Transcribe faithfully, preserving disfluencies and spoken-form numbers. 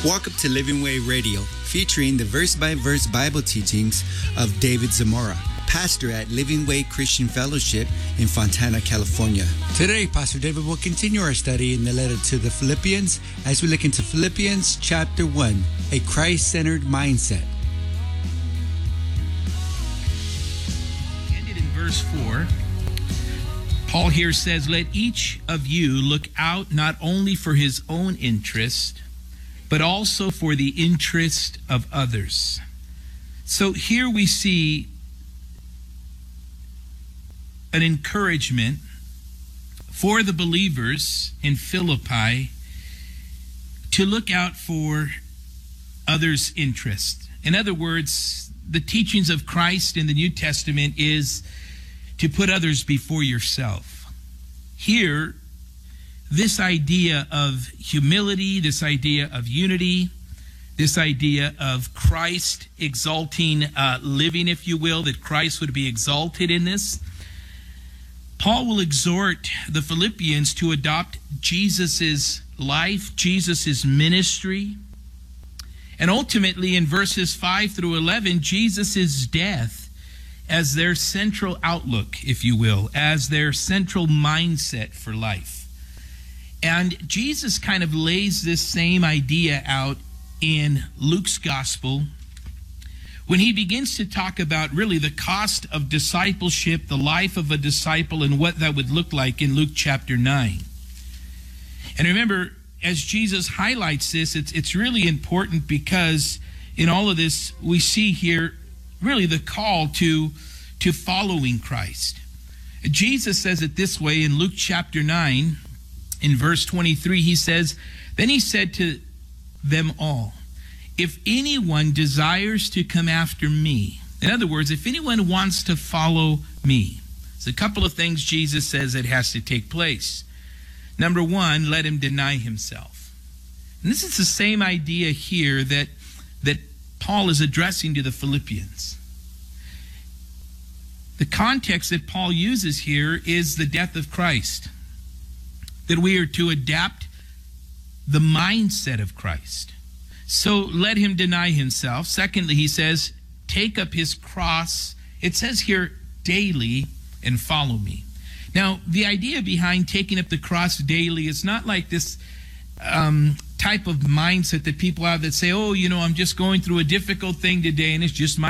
Welcome to Living Way Radio, featuring the verse-by-verse Bible teachings of David Zamora, pastor at Living Way Christian Fellowship in Fontana, California. Today, Pastor David will continue our study in the letter to the Philippians as we look into Philippians chapter one, a Christ-centered mindset. Ended in verse four. Paul here says, "Let each of you look out not only for his own interest, but also for the interest of others." So here we see an encouragement for the believers in Philippi to look out for others' interest. In other words, the teachings of Christ in the New Testament is to put others before yourself. Here, this idea of humility, this idea of unity, this idea of Christ exalting uh, living, if you will, that Christ would be exalted in this. Paul will exhort the Philippians to adopt Jesus' life, Jesus' ministry, and ultimately in verses five through eleven, Jesus' death as their central outlook, if you will, as their central mindset for life. And Jesus kind of lays this same idea out in Luke's gospel when he begins to talk about really the cost of discipleship, the life of a disciple, and what that would look like in Luke chapter nine. And remember, as Jesus highlights this, it's, it's really important because in all of this, we see here really the call to, to following Christ. Jesus says it this way in Luke chapter nine, in verse twenty-three, he says, "Then he said to them all, if anyone desires to come after me," in other words, if anyone wants to follow me, there's a couple of things Jesus says that has to take place. Number one, let him deny himself. And this is the same idea here that, that Paul is addressing to the Philippians. The context that Paul uses here is the death of Christ, that we are to adapt the mindset of Christ. So let him deny himself. Secondly, he says, take up his cross. It says here, daily, and follow me. Now, the idea behind taking up the cross daily is not like this um, type of mindset that people have that say, oh, you know, I'm just going through a difficult thing today, and it's just my